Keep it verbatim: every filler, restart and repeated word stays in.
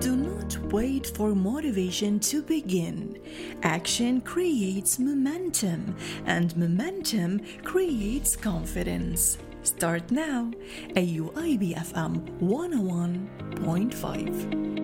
Do not wait for motivation to begin. Action creates momentum, and momentum creates confidence. Start now. A U I B F M one oh one point five.